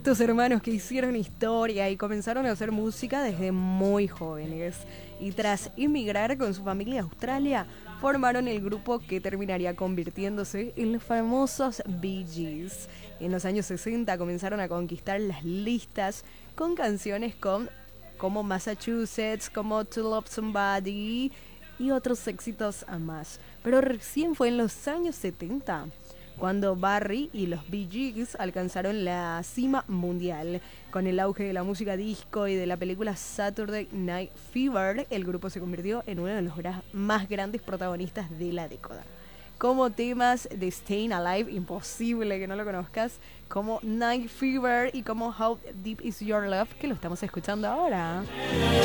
Estos hermanos que hicieron historia y comenzaron a hacer música desde muy jóvenes. Y tras emigrar con su familia a Australia, formaron el grupo que terminaría convirtiéndose en los famosos Bee Gees. En los años 60 comenzaron a conquistar las listas con canciones como Massachusetts, como To Love Somebody y otros éxitos a más. Pero recién fue en los años 70 cuando Barry y los Bee Gees alcanzaron la cima mundial. Con el auge de la música disco y de la película Saturday Night Fever, el grupo se convirtió en uno de los más grandes protagonistas de la década. Como temas de Staying Alive, imposible que no lo conozcas, como Night Fever y como How Deep Is Your Love, que lo estamos escuchando ahora.